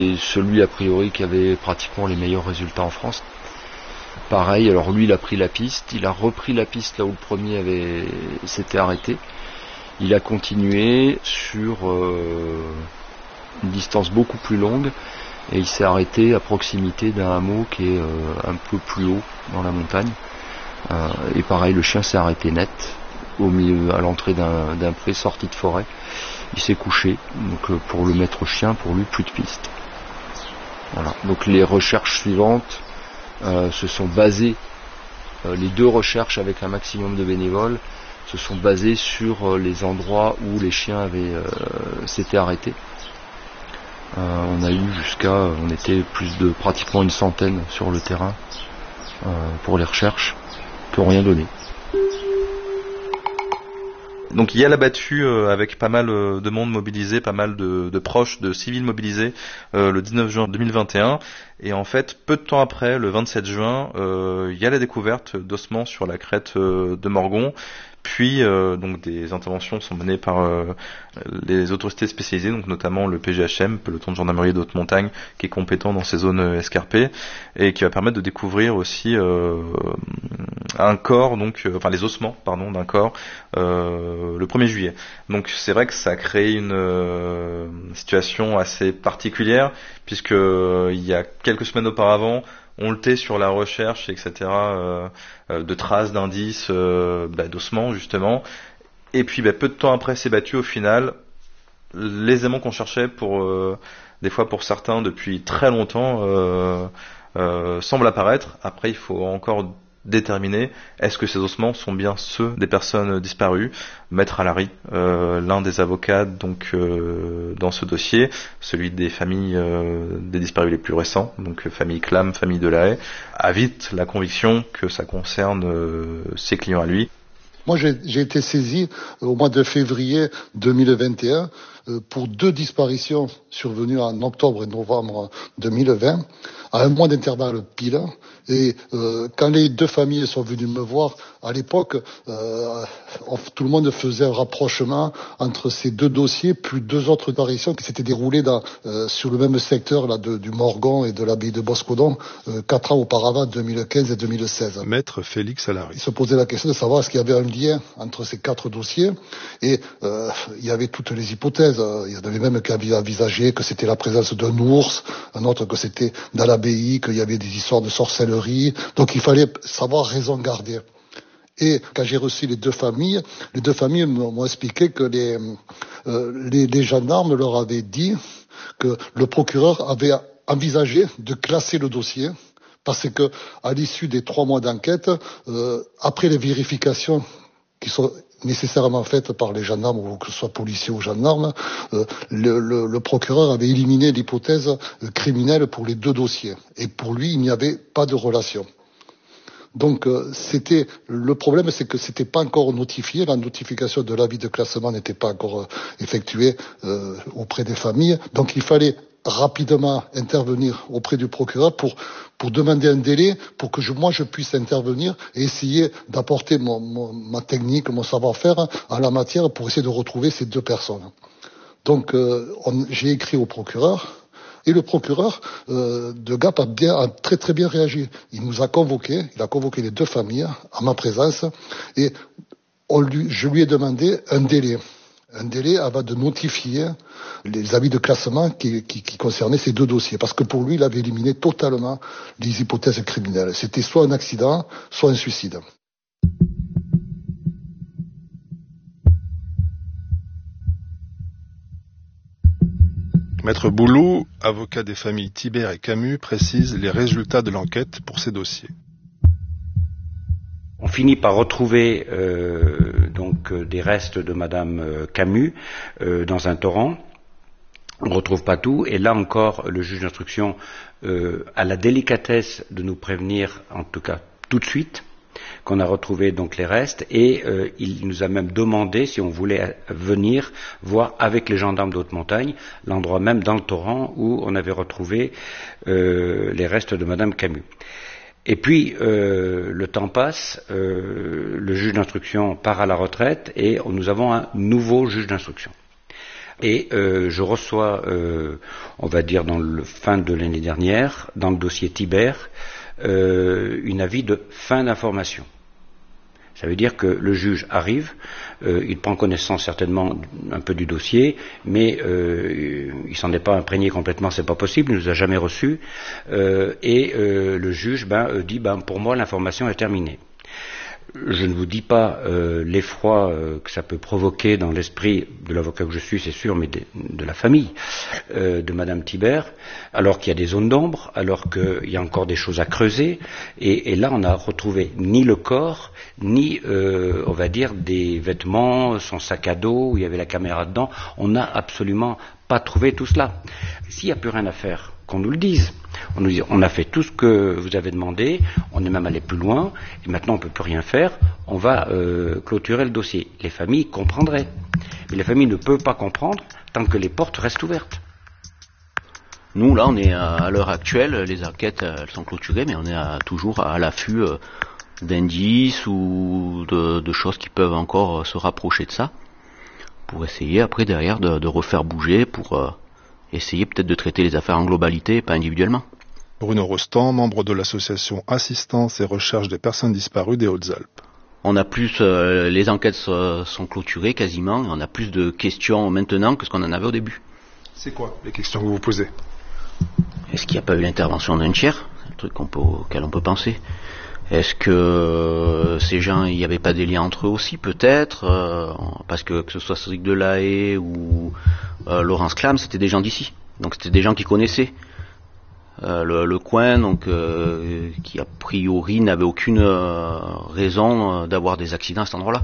Et celui a priori qui avait pratiquement les meilleurs résultats en France. Pareil, alors lui il a pris la piste, il a repris la piste là où le premier s'était arrêté. Il a continué sur une distance beaucoup plus longue et il s'est arrêté à proximité d'un hameau qui est un peu plus haut dans la montagne. Et pareil, le chien s'est arrêté net au milieu, à l'entrée d'un pré sorti de forêt. Il s'est couché, donc pour le maître chien, pour lui plus de piste. Voilà. Donc les recherches suivantes se sont basées, les deux recherches avec un maximum de bénévoles se sont basées sur les endroits où les chiens s'étaient arrêtés. On a eu on était plus de pratiquement une centaine sur le terrain pour les recherches qui n'ont rien donné. Donc il y a la battue avec pas mal de monde mobilisé, pas mal de proches, de civils mobilisés le 19 juin 2021. Et en fait, peu de temps après, le 27 juin, il y a la découverte d'ossements sur la crête de Morgon. Puis donc des interventions sont menées par les autorités spécialisées, donc notamment le PGHM, peloton de gendarmerie de haute montagne, qui est compétent dans ces zones escarpées et qui va permettre de découvrir aussi un corps, les ossements, d'un corps le 1er juillet. Donc c'est vrai que ça a créé une situation assez particulière puisque il y a quelques semaines auparavant, on luttait sur la recherche, etc., de traces, d'indices, d'ossements, justement. Et puis, peu de temps après, c'est battu, au final, les éléments qu'on cherchait des fois pour certains, depuis très longtemps, semblent apparaître. Après, il faut encore déterminer est-ce que ces ossements sont bien ceux des personnes disparues. Maître Alary, l'un des avocats dans ce dossier, celui des familles des disparus les plus récents, donc famille Clam, famille Delahaye, a vite la conviction que ça concerne ses clients à lui. Moi, j'ai été saisi au mois de février 2021 pour 2 disparitions survenues en octobre et novembre 2020, à un mois d'intervalle pile. Et quand les 2 familles sont venues me voir, à l'époque, tout le monde faisait un rapprochement entre ces 2 dossiers, plus 2 autres disparitions qui s'étaient déroulées sur le même secteur là, du Morgon et de l'abbaye de Boscodon 4 ans auparavant, 2015 et 2016. Maître Félix Alary. Il se posait la question de savoir est-ce qu'il y avait un lien entre ces 4 dossiers et il y avait toutes les hypothèses. Il y en avait même qui avaient envisagé que c'était la présence d'un ours, un autre que c'était dans l'abbaye, qu'il y avait des histoires de sorcellerie. Donc il fallait savoir raison garder. Et quand j'ai reçu les deux familles m'ont expliqué que les gendarmes leur avaient dit que le procureur avait envisagé de classer le dossier parce que à l'issue des 3 mois d'enquête, après les vérifications qui sont nécessairement faites par les gendarmes, ou que ce soit policiers ou gendarmes, le procureur avait éliminé l'hypothèse criminelle pour les 2 dossiers. Et pour lui, il n'y avait pas de relation. Donc le problème, c'est que c'était pas encore notifié, la notification de l'avis de classement n'était pas encore effectuée auprès des familles. Donc il fallait rapidement intervenir auprès du procureur pour demander un délai pour que je puisse intervenir et essayer d'apporter ma technique, mon savoir-faire en la matière pour essayer de retrouver ces 2 personnes. Donc j'ai écrit au procureur et le procureur de Gap a très très bien réagi. Il nous a convoqués, il a convoqué les 2 familles à ma présence et je lui ai demandé un délai avant de notifier les avis de classement qui concernaient ces 2 dossiers. Parce que pour lui, il avait éliminé totalement les hypothèses criminelles. C'était soit un accident, soit un suicide. Maître Boulou, avocat des familles Thibert et Camus, précise les résultats de l'enquête pour ces dossiers. On finit par retrouver des restes de Madame Camus dans un torrent. On ne retrouve pas tout, et là encore, le juge d'instruction a la délicatesse de nous prévenir, en tout cas tout de suite, qu'on a retrouvé donc les restes, et il nous a même demandé si on voulait venir voir avec les gendarmes de haute montagne l'endroit même dans le torrent où on avait retrouvé les restes de Madame Camus. Et puis le temps passe, le juge d'instruction part à la retraite et nous avons un nouveau juge d'instruction. Et je reçois, on va dire dans le fin de l'année dernière, dans le dossier Thibert, une avis de fin d'information. Ça veut dire que le juge arrive, il prend connaissance certainement un peu du dossier, mais il s'en est pas imprégné complètement, c'est pas possible, il ne nous a jamais reçus, et le juge dit pour moi l'information est terminée. Je ne vous dis pas l'effroi que ça peut provoquer dans l'esprit de l'avocat que je suis, c'est sûr, mais de la famille de Madame Thibert, alors qu'il y a des zones d'ombre, alors qu'il y a encore des choses à creuser, et là on n'a retrouvé ni le corps, ni, on va dire, des vêtements, son sac à dos, où il y avait la caméra dedans, on n'a absolument pas trouvé tout cela. S'il n'y a plus rien à faire, qu'on nous le dise. On nous dit, on a fait tout ce que vous avez demandé, on est même allé plus loin, et maintenant on ne peut plus rien faire, on va clôturer le dossier. Les familles comprendraient. Mais les familles ne peuvent pas comprendre tant que les portes restent ouvertes. Nous, là, on est à l'heure actuelle, les enquêtes, elles sont clôturées, mais on est toujours à l'affût d'indices ou de choses qui peuvent encore se rapprocher de ça, pour essayer après derrière de refaire bouger, pour essayer peut-être de traiter les affaires en globalité et pas individuellement. Bruno Rostand, membre de l'association Assistance et Recherche des personnes disparues des Hautes-Alpes. On a plus, les enquêtes sont clôturées quasiment, et on a plus de questions maintenant que ce qu'on en avait au début. C'est quoi les questions que vous vous posez? Est-ce qu'il n'y a pas eu l'intervention d'un tiers? C'est un truc auquel on peut penser. Est-ce que ces gens, il n'y avait pas des liens entre eux aussi, peut-être, parce que ce soit Cédric Delahaye ou Laurence Clam, c'était des gens d'ici. Donc c'était des gens qui connaissaient le coin, donc qui a priori n'avaient aucune raison d'avoir des accidents à cet endroit-là.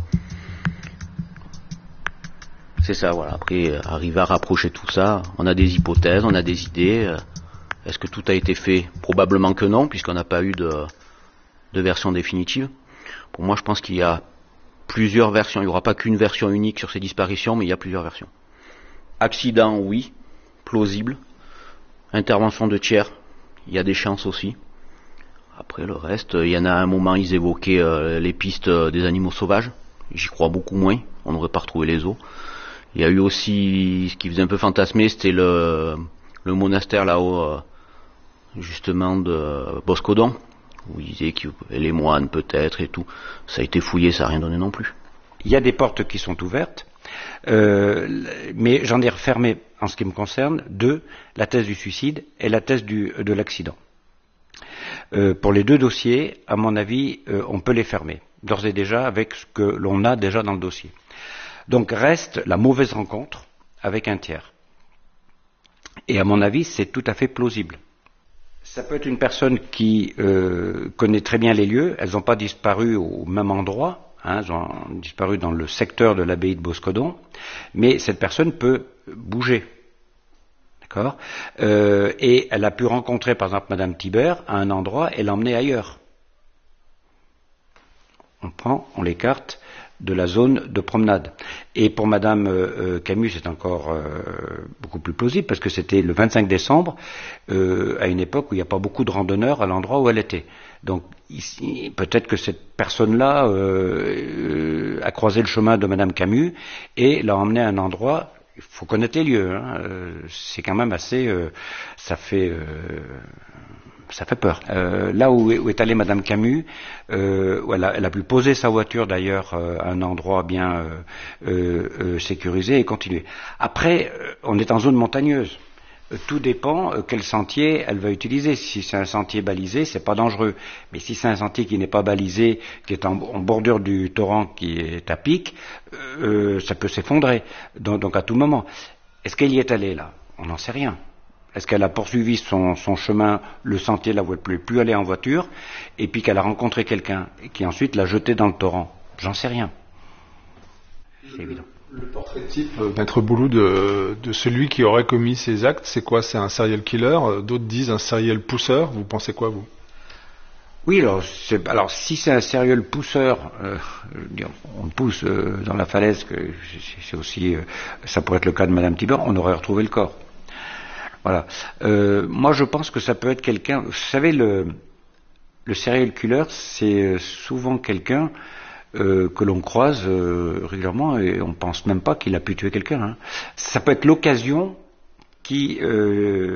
C'est ça, voilà. Après, arriver à rapprocher tout ça, on a des hypothèses, on a des idées. Est-ce que tout a été fait? Probablement que non, puisqu'on n'a pas eu de version définitive. Pour moi, je pense qu'il y a plusieurs versions. Il n'y aura pas qu'une version unique sur ces disparitions, mais il y a plusieurs versions. Accident, oui, plausible. Intervention de tiers, il y a des chances aussi. Après le reste, il y en a un moment, ils évoquaient les pistes des animaux sauvages. J'y crois beaucoup moins, on n'aurait pas retrouvé les os. Il y a eu aussi, ce qui faisait un peu fantasmer, c'était le monastère là-haut, justement de Boscodon, où ils disaient qu'il y avait les moines peut-être et tout. Ça a été fouillé, ça n'a rien donné non plus. Il y a des portes qui sont ouvertes, mais j'en ai refermé, en ce qui me concerne, deux, la thèse du suicide et la thèse de l'accident. Pour les deux dossiers, à mon avis, on peut les fermer, d'ores et déjà, avec ce que l'on a déjà dans le dossier. Donc reste la mauvaise rencontre avec un tiers. Et à mon avis, c'est tout à fait plausible. Ça peut être une personne qui connaît très bien les lieux, elles n'ont pas disparu au même endroit, elles ont disparu dans le secteur de l'abbaye de Boscodon, mais cette personne peut bouger. D'accord, et elle a pu rencontrer par exemple Madame Thibert à un endroit et l'emmener ailleurs. On l'écarte de la zone de promenade. Et pour Madame Camus, c'est encore beaucoup plus plausible parce que c'était le 25 décembre, à une époque où il n'y a pas beaucoup de randonneurs à l'endroit où elle était. Donc ici, peut-être que cette personne-là a croisé le chemin de Madame Camus et l'a emmenée à un endroit. Il faut connaître les lieux. C'est quand même assez. Ça fait peur. Là où est allée Madame Camus, où elle a pu poser sa voiture d'ailleurs à un endroit bien sécurisé et continuer. Après, on est en zone montagneuse. Tout dépend quel sentier elle va utiliser. Si c'est un sentier balisé, c'est pas dangereux. Mais si c'est un sentier qui n'est pas balisé, qui est en bordure du torrent, qui est à pic, ça peut s'effondrer. Donc à tout moment. Est-ce qu'elle y est allée là? On n'en sait rien. Est-ce qu'elle a poursuivi son chemin, le sentier là où elle ne pouvait plus aller en voiture, et puis qu'elle a rencontré quelqu'un et qui ensuite l'a jeté dans le torrent? J'en sais rien. C'est évident. Le portrait type, Maître Boulou, de celui qui aurait commis ces actes, c'est quoi? C'est un serial killer? D'autres disent un serial pousseur. Vous pensez quoi, vous? Oui, alors si c'est un serial pousseur, on pousse dans la falaise, que c'est aussi, ça pourrait être le cas de Madame Thibert, on aurait retrouvé le corps. Voilà. Moi, je pense que ça peut être quelqu'un. Vous savez, le serial killer, c'est souvent quelqu'un que l'on croise régulièrement et on pense même pas qu'il a pu tuer quelqu'un. Hein. Ça peut être l'occasion qui